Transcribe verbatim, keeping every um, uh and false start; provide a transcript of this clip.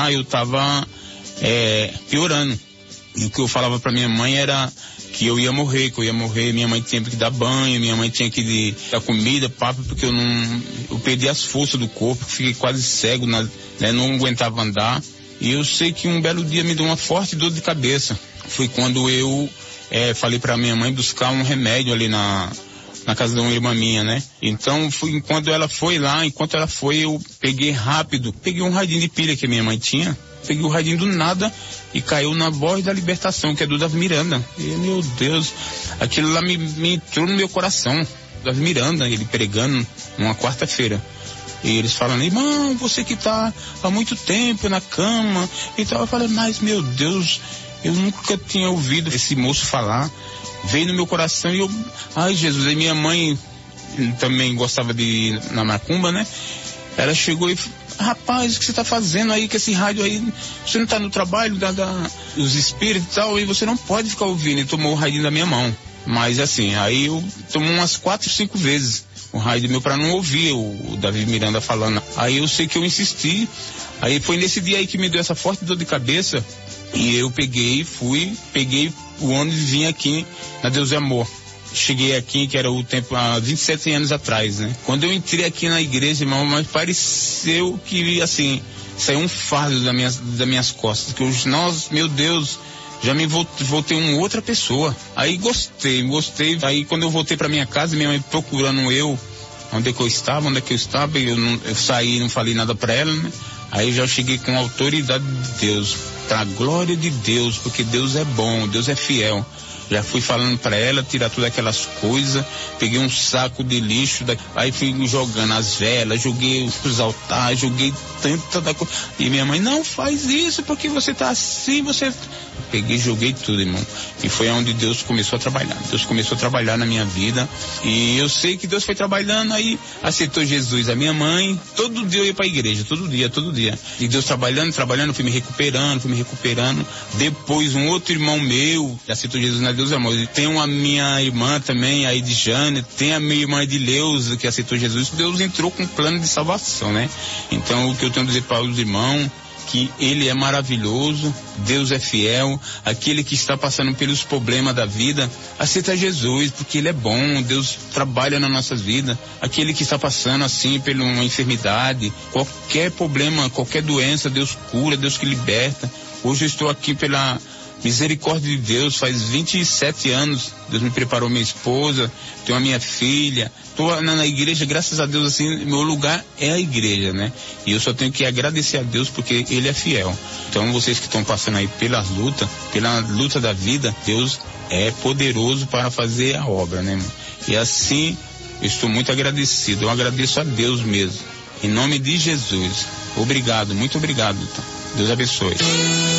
lá, eu tava é, piorando. E o que eu falava pra minha mãe era que eu ia morrer, que eu ia morrer, minha mãe tinha que dar banho, minha mãe tinha que dar comida, papo, porque eu não, eu perdi as forças do corpo, fiquei quase cego, na, né, não aguentava andar. E eu sei que um belo dia me deu uma forte dor de cabeça. Foi quando eu é, falei pra minha mãe buscar um remédio ali na, na casa de uma irmã minha, né? Então, fui, enquanto ela foi lá, enquanto ela foi, eu peguei rápido, peguei um radinho de pilha que a minha mãe tinha, peguei o radinho do nada e caiu na Voz da Libertação, que é do Davi Miranda. E, meu Deus, aquilo lá me, me entrou no meu coração. Davi Miranda, ele pregando numa quarta-feira. E eles falando, irmão, você que tá há muito tempo na cama e tal. Eu falei, mas meu Deus, eu nunca tinha ouvido esse moço falar. Veio no meu coração e eu, ai Jesus, aí minha mãe também gostava de ir na macumba, né? Ela chegou e, rapaz, o que você tá fazendo aí com esse rádio aí? Você não tá no trabalho da, da, dos espíritos e tal, e você não pode ficar ouvindo. E tomou o radinho da minha mão. Mas assim, aí eu tomo umas quatro, cinco vezes o rádio meu para não ouvir o, o Davi Miranda falando. Aí eu sei que eu insisti. Aí foi nesse dia aí que me deu essa forte dor de cabeça. E eu peguei, fui, peguei o ônibus e vim aqui na Deus é Amor. Cheguei aqui, que era o tempo há vinte e sete anos atrás, né? Quando eu entrei aqui na igreja, irmão, mas pareceu que, assim, saiu um fardo das minhas, das minhas costas. Que eu, nossa, meu Deus, já me voltei uma outra pessoa. Aí gostei, gostei. Aí quando eu voltei pra minha casa, minha mãe procurando eu, onde é que eu estava, onde é que eu estava, eu, não, eu saí, não falei nada pra ela, né? Aí eu já cheguei com a autoridade de Deus, pra glória de Deus, porque Deus é bom, Deus é fiel. Já fui falando pra ela, tirar todas aquelas coisas, peguei um saco de lixo, da... aí fui jogando as velas, joguei os altares, joguei tanta da coisa. E minha mãe, não faz isso, porque você tá assim, você... Peguei, joguei tudo, irmão. E foi onde Deus começou a trabalhar. Deus começou a trabalhar na minha vida. E eu sei que Deus foi trabalhando, aí aceitou Jesus. A minha mãe, todo dia eu ia pra igreja, todo dia, todo dia. E Deus trabalhando, trabalhando, fui me recuperando, fui me recuperando. Depois um outro irmão meu, que aceitou Jesus na Deus Amor. E tem uma minha irmã também, aí de Jane, tem a minha irmã de Leusa, que aceitou Jesus. Deus entrou com um plano de salvação, né? Então o que eu tenho a dizer para os irmãos, que ele é maravilhoso, Deus é fiel, aquele que está passando pelos problemas da vida, aceita Jesus, porque ele é bom, Deus trabalha na nossa vida. Aquele que está passando assim por uma enfermidade, qualquer problema, qualquer doença, Deus cura, Deus que liberta. Hoje eu estou aqui pela misericórdia de Deus, faz vinte e sete anos, Deus me preparou minha esposa, tenho a minha filha, estou na, na igreja, graças a Deus, assim, meu lugar é a igreja, né? E eu só tenho que agradecer a Deus porque Ele é fiel. Então vocês que estão passando aí pela luta, pela luta da vida, Deus é poderoso para fazer a obra, né? E assim, eu estou muito agradecido, eu agradeço a Deus mesmo, em nome de Jesus. Obrigado, muito obrigado, então. Deus abençoe.